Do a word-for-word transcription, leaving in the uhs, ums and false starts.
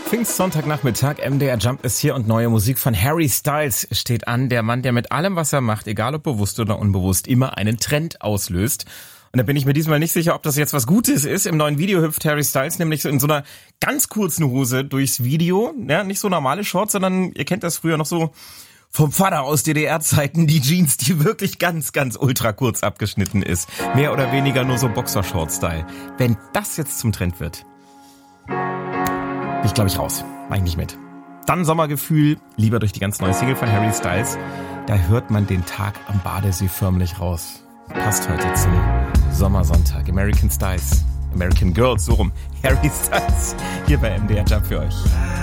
Pfingstsontagnachmittag, M D R Jump ist hier und neue Musik von Harry Styles steht an. Der Mann, der mit allem, was er macht, egal ob bewusst oder unbewusst, immer einen Trend auslöst. Und da bin ich mir diesmal nicht sicher, ob das jetzt was Gutes ist. Im neuen Video hüpft Harry Styles nämlich so in so einer ganz kurzen Hose durchs Video. Ja, nicht so normale Shorts, sondern ihr kennt das früher noch so vom Vater aus D D R-Zeiten, die Jeans, die wirklich ganz, ganz ultra kurz abgeschnitten ist. Mehr oder weniger nur so Boxershort-Style. Wenn das jetzt zum Trend wird, bin ich, glaube ich, raus. Mach ich nicht mit. Dann Sommergefühl, lieber durch die ganz neue Single von Harry Styles. Da hört man den Tag am Badesee förmlich raus. Passt heute zum Sommersonntag. American Styles, American Girls, so rum. Harry Styles, hier bei M D R Jump für euch.